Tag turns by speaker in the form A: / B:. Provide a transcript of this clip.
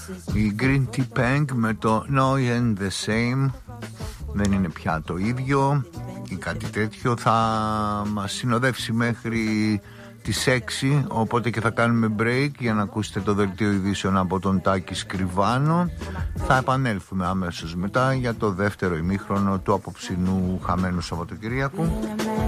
A: Η Green Tea Peng με το No and the Same. Δεν είναι πια το ίδιο ή κάτι τέτοιο. Θα μας συνοδεύσει μέχρι τις 6, οπότε και θα κάνουμε break για να ακούσετε το δελτίο ειδήσεων από τον Τάκη Σκριβάνο. Θα επανέλθουμε αμέσως μετά για το δεύτερο ημίχρονο του απόψινού χαμένου Σαββατοκυριακού.